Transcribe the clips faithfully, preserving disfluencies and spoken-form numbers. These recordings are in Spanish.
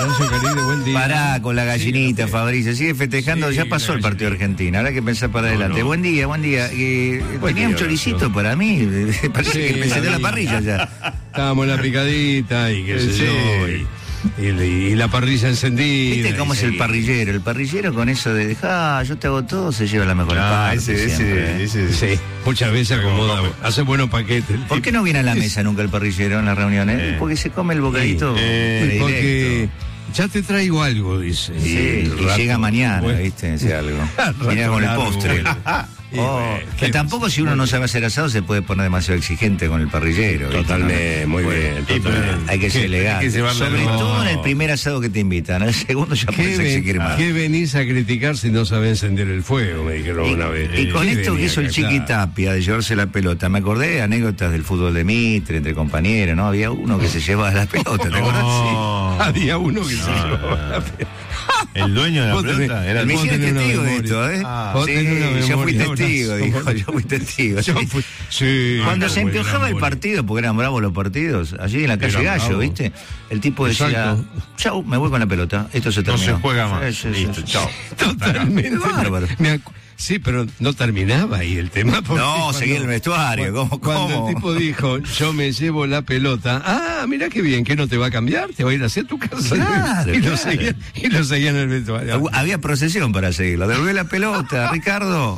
Buen día. Pará con la gallinita, sí, Fabricio. Sigue festejando, sí, ya pasó el partido de Argentina. Ahora hay que pensar para adelante. No, no. Buen día, buen día. Eh, buen tenía día, un choricito no. para mí. Parece sí, que me encendió la parrilla ya. Estábamos en la picadita y qué sé sí. yo. Y... Y, y la parrilla encendida. ¿Viste cómo es seguir. El parrillero? El parrillero con eso de ah, yo te hago todo, se lleva la mejor ah, parte. Ese, siempre, ese, ese, sí, muchas veces acomoda, hace buenos paquetes. ¿Por qué no viene a la mesa nunca el parrillero en las reuniones? Eh. Porque se come el bocadito. Eh, porque ya te traigo algo, dice. Sí, y, y llega mañana, bueno. ¿viste? Dice algo. Viene con el postre. Oh, que tampoco si uno no sabe hacer asado se puede poner demasiado exigente con el parrillero. Totalmente, muy bien. Totalmente. Hay que ser elegante. Sobre no. todo en el primer asado que te invitan. En el segundo ya puedes exigir más. ¿Qué venís a criticar si no sabés encender el fuego? Me dijeron y, una vez. Y con esto que hizo el Chiqui Tapia de llevarse la pelota, me acordé de anécdotas del fútbol de Mitre, entre compañeros, ¿no? Había uno que se llevaba la pelota, ¿te acordás? No. Sí. Había uno que no, se llevaba no. la pelota. El dueño de la pelota era el Me hicieron testigo de esto, ¿eh? Ah, sí, yo fui testigo, dijo, yo fui testigo. Yo fui, sí. Cuando se empiojaba el partido, porque eran bravos los partidos, allí en la calle Gallo, bravo. ¿Viste? El tipo decía, exacto. Chau, me voy con la pelota, esto se terminó. No se juega más. Sí, sí, Listo, sí. chau. Totalmente bárbaro. Sí, pero no terminaba ahí el tema. No, seguía el vestuario. Cuando, ¿Cómo, cuando cómo? el tipo dijo, yo me llevo la pelota. Ah, mira qué bien, que no te va a cambiar, te va a ir hacia tu casa. Claro, y, claro. Lo seguía, y lo seguía en el vestuario. Había procesión para seguirlo. Devolvé la pelota, Ricardo.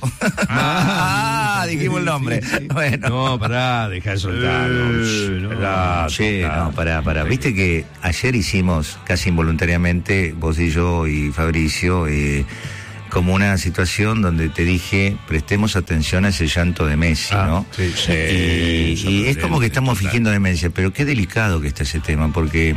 Ah, ah dijimos el nombre. Sí, sí. Bueno. No, pará, dejá de soltarlo. Eh, no, pará, sí, no, pará, pará. Viste que ayer hicimos, casi involuntariamente, vos y yo y Fabricio, eh, como una situación donde te dije, prestemos atención a ese llanto de Messi, ah, ¿no? Sí, sí, y, y es como que estamos total. fingiendo demencia, pero qué delicado que está ese tema, porque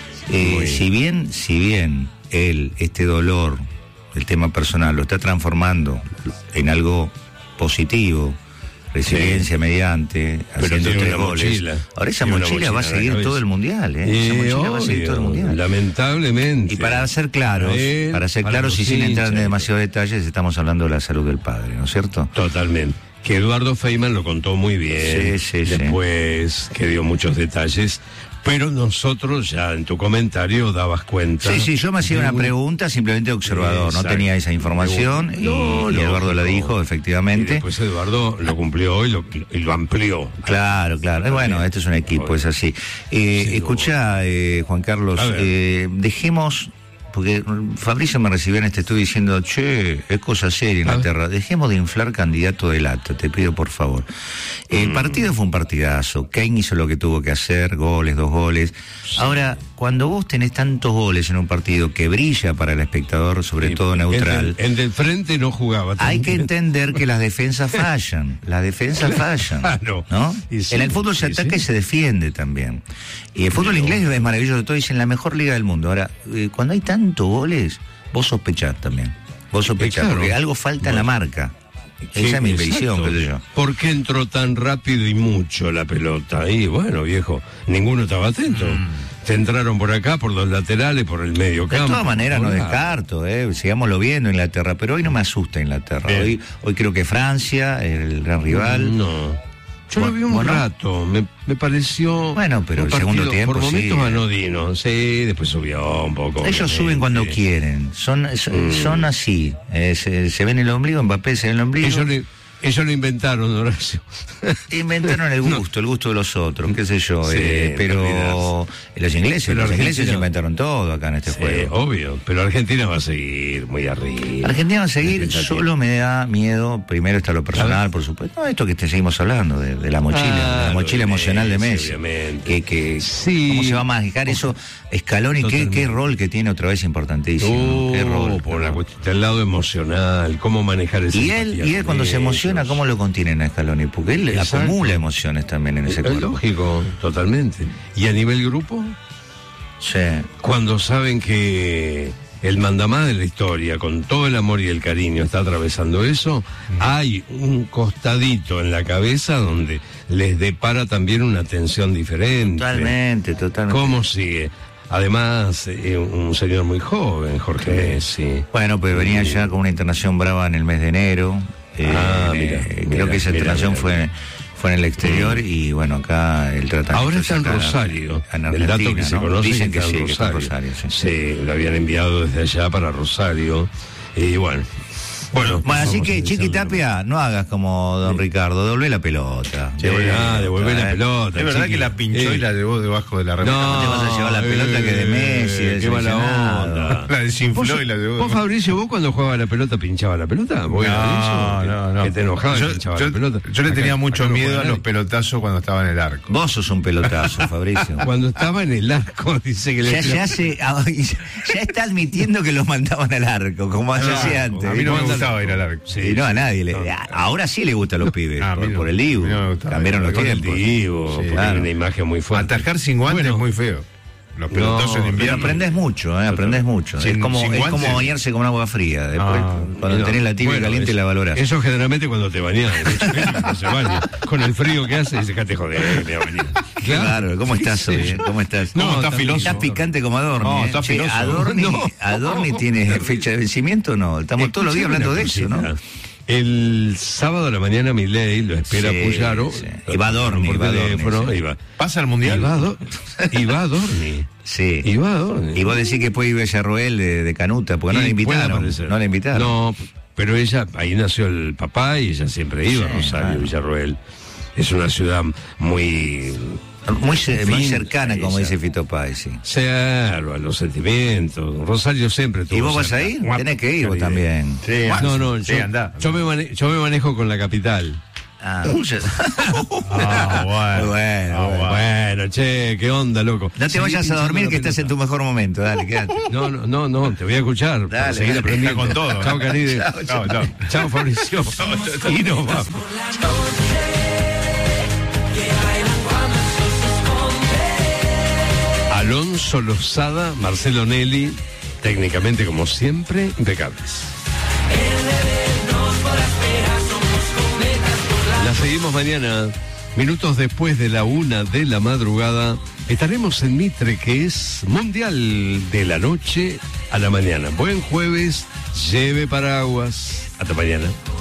eh, si bien, si bien él, este dolor, el tema personal, lo está transformando en algo positivo, resiliencia sí. mediante, pero haciendo tres goles. Mochila. Ahora esa mochila, mochila va a seguir todo el mundial, ¿eh? Eh, esa mochila obvio, va a seguir todo el mundial. Lamentablemente. Y para ser claros, él, para ser para claros y sin entrar en demasiados detalles, estamos hablando de la salud del padre, ¿no es cierto? Totalmente. Que Eduardo Feynman lo contó muy bien. Sí, sí, Después sí. que dio muchos detalles. Pero nosotros ya en tu comentario dabas cuenta. Sí, sí, yo me hacía una un... pregunta, simplemente observador, exacto. No tenía esa información y, no, y Eduardo la dijo, efectivamente. Y después Eduardo lo cumplió y lo, y lo amplió. Claro, claro. Bueno, esto es un equipo, es así. Eh, sí, escuchá, eh, Juan Carlos, eh, dejemos... Porque Fabricio me recibió en este estudio diciendo, che, es cosa seria Inglaterra, dejemos de inflar candidato de lata, te pido por favor. El mm. partido fue un partidazo, Kane hizo lo que tuvo que hacer, goles, dos goles. Sí. Ahora, cuando vos tenés tantos goles en un partido que brilla para el espectador, sobre sí, todo neutral... En del frente no jugaba. Hay que entender que las defensas fallan, las defensas fallan, claro. ¿no? Sí, en el fútbol se ataca sí. y se defiende también. Y el fútbol inglés es maravilloso, todo dicen la mejor liga del mundo. Ahora, eh, cuando hay tantos goles, vos sospechás también. Vos sospechás, claro. porque algo falta bueno. en la marca. Sí, esa es mi visión, qué sé yo. ¿Por qué entró tan rápido y mucho la pelota? Y bueno, viejo, ninguno estaba atento. Mm. Te entraron por acá, por los laterales, por el medio campo. De todas maneras no descarto, eh, sigámoslo viendo Inglaterra, pero hoy no me asusta Inglaterra. Hoy, hoy creo que Francia, el gran rival. No. Yo bueno, lo vi un bueno, rato, me, me pareció... Bueno, pero el partido, segundo tiempo por momentos sí. anodino, sí, después subió un poco. Ellos suben cuando quieren, son son, mm. son así, eh, se, se ven el ombligo, Mbappé se ve el ombligo. Ellos, le, ellos lo inventaron, Horacio. Inventaron el gusto, no. el gusto de los otros, qué sé yo, sí, eh, pero los ingleses, pero los Argentina... ingleses inventaron todo acá en este sí, juego. Obvio, pero Argentina va a seguir muy arriba. Argentina va a seguir, solo me da miedo, primero está lo personal, por supuesto, no, esto que te seguimos hablando, de, de la mochila, ah, de la mochila emocional de Messi, que, que sí. ¿cómo se va a manejar eso? Scaloni, ¿qué, qué rol que tiene otra vez importantísimo, oh, qué rol. Por la cuestión del lado emocional, cómo manejar ese y él y él cuando se emociona, ¿cómo lo contienen a Scaloni? Porque él exacto. acumula emociones también en ese es cuerpo. Lógico, totalmente. ¿Y a nivel grupo? Sí. Cuando saben que el mandamás de la historia, con todo el amor y el cariño, está atravesando eso, mm. hay un costadito en la cabeza donde les depara también una tensión diferente. Totalmente, totalmente. ¿Cómo sigue? Además, eh, un señor muy joven, Jorge Messi. Bueno, pues venía mm. ya con una internación brava en el mes de enero. Eh, ah, mira, eh, creo mira, que esa internación mira, mira. fue... fue en el exterior mm. y bueno, acá el tratamiento. Ahora está en Rosario. En el dato que ¿no? se conoce Dicen que, que, sí, en que está en Rosario. Rosario. Sí. sí, lo habían enviado desde allá para Rosario. Y bueno. Bueno, bueno así que Chiqui Tapia, no hagas como don Ricardo, devolvé la pelota. Sí, ah, devolvé la pelota. Es verdad Chiqui. que la pinchó eh. y la llevó debajo de la remera. No, te vas a llevar la pelota eh, que de Messi, de qué mala onda. La desinfló y la llevó. ¿Vos, Fabricio, vos cuando jugabas la pelota pinchaba la pelota? ¿Vos no, no, no. Que te enojabas yo, y pinchabas yo, la pelota. Yo le tenía acá, mucho acá no miedo a nadie. los pelotazos cuando estaba en el arco. Vos sos un pelotazo, Fabricio. Cuando estaba en el arco, dice que le Ya, ya, se, ya está admitiendo que los mandaban al arco, como se hacía antes. A mí no me gustaba ir al arco. Sí, y no a nadie. Le, no, ahora sí le gusta a los pibes, ah, por, no, por el Dibu. No cambiaron los tiempos. El Dibu, sí, porque claro. Una imagen muy fuerte. Atajar sin guantes bueno, es muy feo. Los pelotazos no, en invierno. Pero aprendés mucho, ¿eh? Aprendés mucho. Sin, es como, es como bañarse con agua fría. Después, ah, cuando no, tenés la tibia bueno, caliente, es, la valorás. Eso generalmente cuando te bañás. No se baña. Con el frío que hace, dice, te joder, me voy a bañar. Claro, claro. ¿Cómo estás, sí. Oye? ¿Cómo estás? No, estás filoso. Estás picante como Adorni. No, ¿eh? estás filoso. Che, Adorni, no. Adorni tiene fecha de vencimiento o no? Estamos todos los días hablando de eso, ¿no? El sábado a la mañana Milei lo espera sí, Puyaro. Sí. Y va a Dorni. Por va teléfono. Dorni, sí. Y va. ¿Pasa al Mundial? Y va a, do, y va a Dorni. Sí. Y va a Dorni. Y vos decís que puede ir Villarroel de, de Canuta, porque no la invitaron. No la invitaron. No, pero ella, ahí nació el papá y ella siempre iba sí, a Rosario, claro. Villarroel. Es una ciudad muy... Muy, fin, muy cercana, como dice Fito Páez, sí. Claro, a los sentimientos. Rosario siempre tuvo. ¿Y vos vas a ir? Tenés que ir vos también. Sí, no, no, sí, yo, anda. Yo, me mane, yo me manejo con la capital. Ah, ah, bueno. bueno, ah, bueno. Bueno, che, qué onda, loco. No te Seguí vayas a dormir que estás en tu mejor momento, dale, quédate. No, no, no, no, te voy a escuchar. Dale, seguir dale, aprendiendo. Con todo. Chao, Caribe. Chao, chao. Chao, chao Fabricio. Y nos vamos. Alonso Lozada, Marcelo Nelly, técnicamente como siempre, impecables. La seguimos mañana, minutos después de la una de la madrugada. Estaremos en Mitre, que es Mundial de la Noche a la mañana. Buen jueves, lleve paraguas. Hasta mañana.